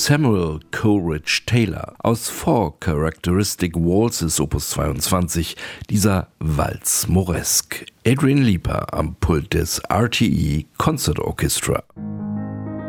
Samuel Coleridge Taylor aus Four Characteristic Waltzes Opus 22, dieser Walz Moresque. Adrian Lieper am Pult des RTE Concert Orchestra.